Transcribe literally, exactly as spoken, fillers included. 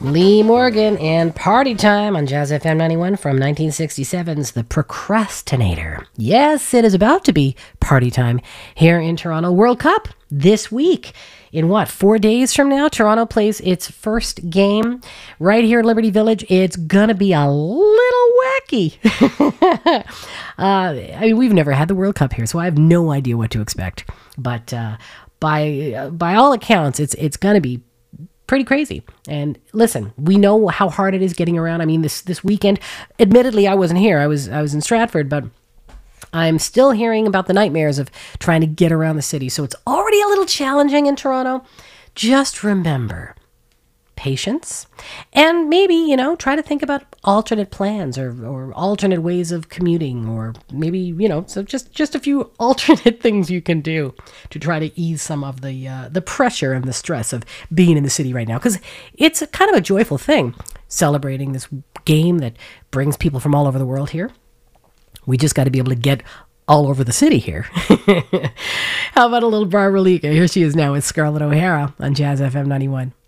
Lee Morgan and Party Time on Jazz F M ninety-one from nineteen sixty-seven's The Procrastinator. Yes, it is about to be party time here in Toronto. World Cup this week. In what, four days from now, Toronto plays its first game right here in Liberty Village. It's going to be a little wacky. uh, I mean, we've never had the World Cup here, so I have no idea what to expect. But uh, by uh, by all accounts, it's it's going to be pretty crazy. And listen, we know how hard it is getting around. I mean, this this weekend, admittedly, I wasn't here. I was I was in Stratford, but I'm still hearing about the nightmares of trying to get around the city. So it's already a little challenging in Toronto. Just remember, patience, and maybe, you know, try to think about alternate plans or, or alternate ways of commuting, or maybe, you know, so just, just a few alternate things you can do to try to ease some of the uh, the pressure and the stress of being in the city right now. Because it's a kind of a joyful thing, celebrating this game that brings people from all over the world here. We just got to be able to get all over the city here. How about a little Barbara Lee? Here she is now with Scarlett O'Hara on Jazz F M ninety-one.